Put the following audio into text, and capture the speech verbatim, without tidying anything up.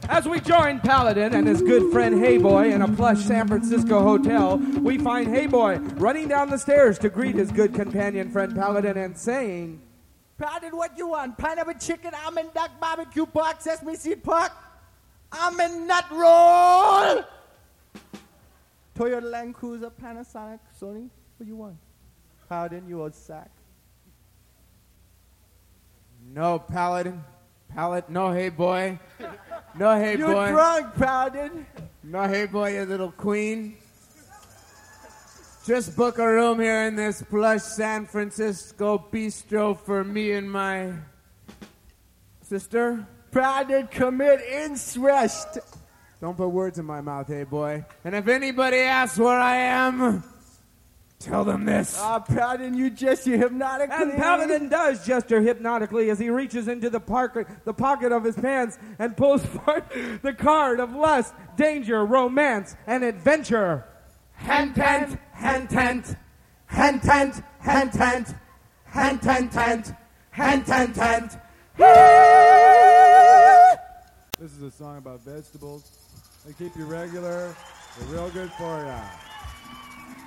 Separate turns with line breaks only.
As we join Paladin and his good friend Hey Boy in a plush San Francisco hotel, we find Hey Boy running down the stairs to greet his good companion friend Paladin and saying,
Paladin, what you want? Pineapple chicken, almond duck, barbecue pork, sesame seed pork, almond nut roll, Toyota Land Cruiser, Panasonic, Sony. What you want? Paladin, you old sack.
No, Paladin. Paladin. No, Hey Boy. No, Hey
You're
Boy.
You're drunk, Paladin.
No, Hey Boy, you little queen. Just book a room here in this plush San Francisco bistro for me and my sister.
Paladin, commit incest.
Don't put words in my mouth, Hey Boy. And if anybody asks where I am, tell them this.
Ah, uh, Paladin, you gesture hypnotically.
And Paladin does gesture hypnotically as he reaches into the, pocket, the pocket of his pants and pulls forth the card of lust, danger, romance, and adventure. Hand tent, hand tent, hand tent, hand tent, hand tent, tent, hand tent, tent.
This is a song about vegetables. They keep you regular. They're real good for you.